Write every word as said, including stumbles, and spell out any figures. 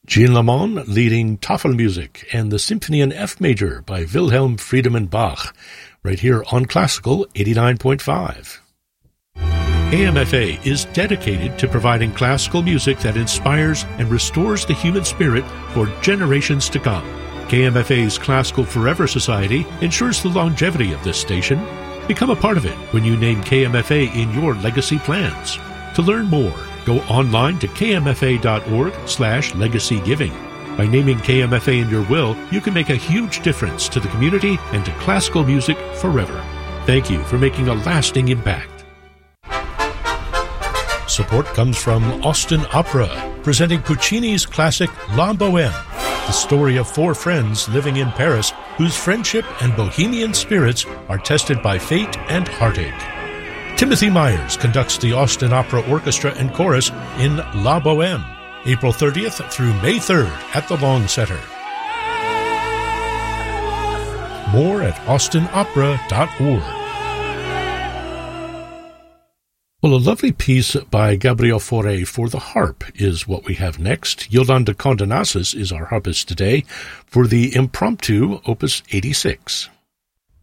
Jean Lamont leading Tafelmusik and the Symphony in F Major by Wilhelm Friedemann Bach, right here on Classical eighty-nine point five. K M F A is dedicated to providing classical music that inspires and restores the human spirit for generations to come. K M F A's Classical Forever Society ensures the longevity of this station. Become a part of it when you name K M F A in your legacy plans. To learn more, go online to k m f a dot org slash legacy giving. By naming K M F A in your will, you can make a huge difference to the community and to classical music forever. Thank you for making a lasting impact. Support comes from Austin Opera, presenting Puccini's classic La Bohème, the story of four friends living in Paris whose friendship and bohemian spirits are tested by fate and heartache. Timothy Myers conducts the Austin Opera Orchestra and Chorus in La Bohème, April thirtieth through May third at the Long Center. More at austin opera dot org. Well, a lovely piece by Gabriel Fauré for the harp is what we have next. Yolanda Condenasis is our harpist today for the Impromptu, Opus eighty-six.